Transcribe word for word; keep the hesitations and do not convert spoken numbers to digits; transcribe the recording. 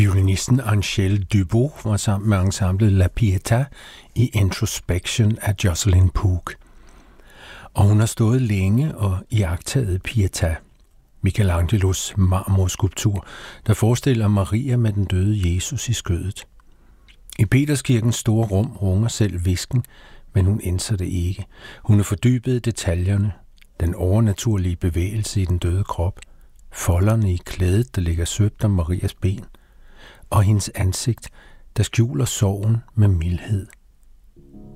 Violinisten Angèle Dubos var sammen med ensemblet La Pietà i Introspection af Jocelyn Pook. Og hun har stået længe og iagttaget Pietà, Michelangelos marmorskulptur, der forestiller Maria med den døde Jesus i skødet. I Peterskirkens store rum runger selv hvisken, men hun indser det ikke. Hun er fordybet i detaljerne, den overnaturlige bevægelse i den døde krop, folderne i klædet, der ligger svøbt om Marias ben, og hendes ansigt, der skjuler sorgen med mildhed.